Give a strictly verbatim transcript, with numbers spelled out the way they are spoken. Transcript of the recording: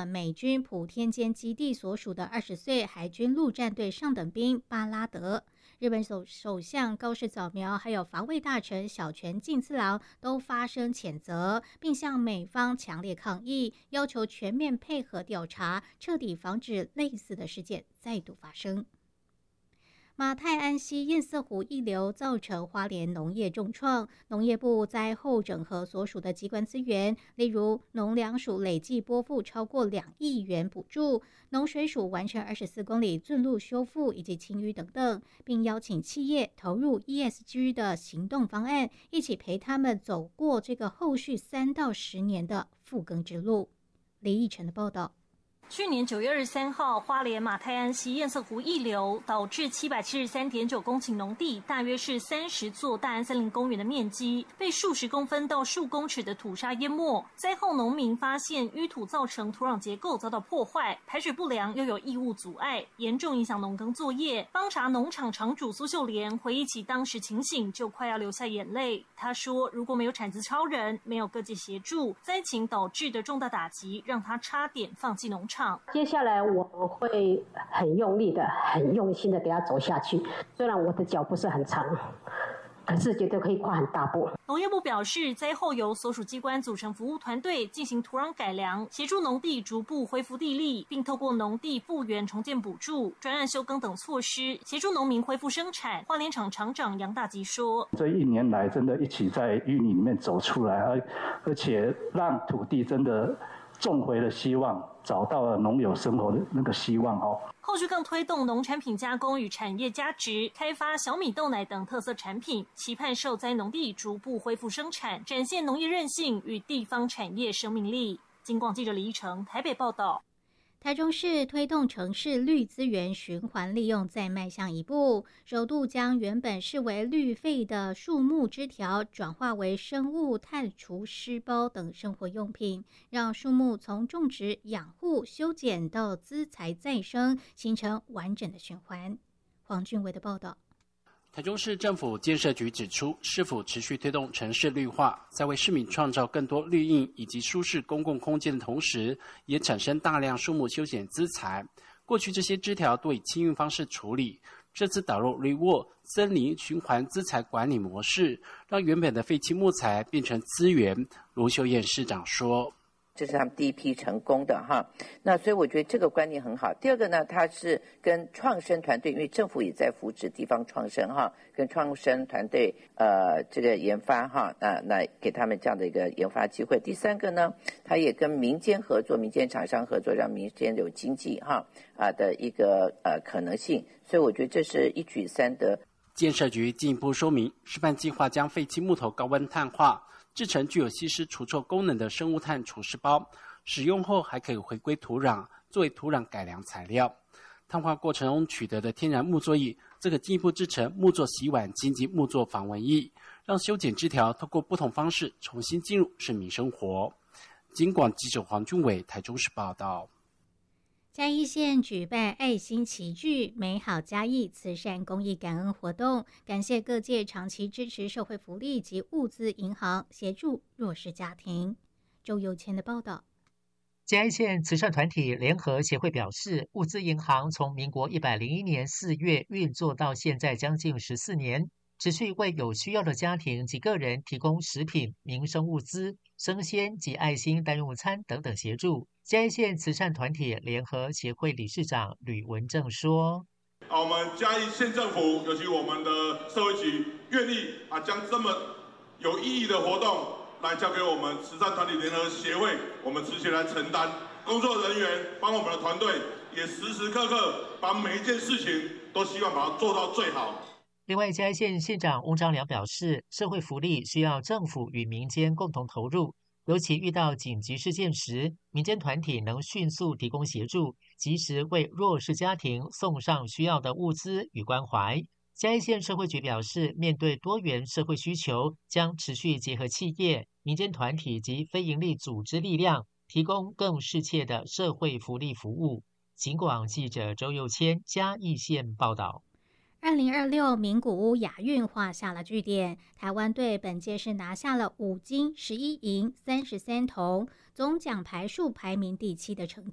了美军普天间基地所属的二十岁海军陆战队上等兵巴拉德。日本首首相高市早苗还有防卫大臣小泉进次郎都发声谴责，并向美方强烈抗议，要求全面配合调查，彻底防止类似的事件再度发生。马太安溪堰塞湖溢流造成花莲农业重创，农业部灾后整合所属的机关资源，例如农粮署累计拨付超过两亿元补助，农水署完成二十四公里圳路修复以及清淤等等，并邀请企业投入 E S G 的行动方案，一起陪他们走过这个后续三到十年的复耕之路。李义成的报道。 去年九月二十三号，花莲马太安溪堰塞湖溢流，导致七百七十三点九公顷农地，大约是三十座大安森林公园的面积，被数十公分到数公尺的土沙淹没。灾后，农民发现淤土造成土壤结构遭到破坏，排水不良，又有异物阻碍，严重影响农耕作业。帮查农场场主苏秀莲回忆起当时情形，就快要流下眼泪。他说，如果没有产子超人，没有各界协助，灾情导致的重大打击，让他差点放弃农场。 接下来我会很用力的、很用心的给他走下去。虽然我的脚不是很长，可是觉得可以跨很大步。 农业部表示，灾后由所属机关组成服务团队进行土壤改良，协助农地逐步恢复地力，并透过农地复原重建补助、专案休耕等措施，协助农民恢复生产。花莲厂厂长杨大吉说：“ 这一年来，真的一起在淤泥里面走出来，而而且让土地真的种回了希望。”找到了农友生活的那个希望哦。 后续更推动农产品加工与产业加值，开发小米豆奶等特色产品，期盼受灾农地逐步恢复生产，展现农业韧性与地方产业生命力。金广记者李一成台北报道。 台中市推动城市绿资源循环利用再迈向一步，首度将原本视为绿废的树木枝条转化为生物碳除湿包等生活用品，让树木从种植、养护、修剪到资材再生，形成完整的循环。黄俊伟的报道。 台中市政府建设局指出，市府持续推动城市绿化，在为市民创造更多绿荫以及舒适公共空间的同时，也产生大量树木修剪资材。过去这些枝条都以清运方式处理，这次导入绿沃森林循环资材管理模式，让原本的废弃木材变成资源。卢秀燕市长说。 这是他们第一批成功的哈，那所以我觉得这个观念很好。第二个呢，它是跟创生团队，因为政府也在扶持地方创生哈，跟创生团队呃这个研发哈，那那给他们这样的一个研发机会。第三个呢，它也跟民间合作，民间厂商合作，让民间有经济哈啊的一个呃可能性。所以我觉得这是一举三得。 建设局进一步说明，示范计划将废弃木头高温碳化，制成具有吸湿除臭功能的生物碳除湿包，使用后还可以回归土壤，作为土壤改良材料。碳化过程中取得的天然木作液，这个进一步制成木作洗碗巾及木作防蚊液，让修剪枝条透过不同方式重新进入市民生活。金广记者黄俊伟台中市报道。 嘉义县举办爱心齐聚美好嘉义慈善公益感恩活动，感谢各界长期支持社会福利及物资银行协助弱势家庭。周有谦的报道。 嘉义县慈善团体联合协会表示，物资银行从民国一百零一年四月运作到现在将近十四年，持续为有需要的家庭及个人提供食品、民生物资、生鲜及爱心单用餐等等协助。嘉义县慈善团体联合协会理事长吕文正说：“ 啊，我们嘉义县政府，尤其我们的社会局，愿意啊将这么有意义的活动来交给我们慈善团体联合协会，我们持续来承担。工作人员帮我们的团队也时时刻刻把每一件事情都希望把它做到最好。” 另外，嘉义县县长翁章良表示，社会福利需要政府与民间共同投入。尤其遇到紧急事件时，民间团体能迅速提供协助，及时为弱势家庭送上需要的物资与关怀。嘉义县社会局表示，面对多元社会需求，将持续结合企业、民间团体及非营利组织力量，提供更适切的社会福利服务。警广记者周佑谦嘉义县报道。 二零二六名古屋亚运画下了句点，台湾队本届是拿下了五金、十一银、三十三铜，总奖牌数排名第七的成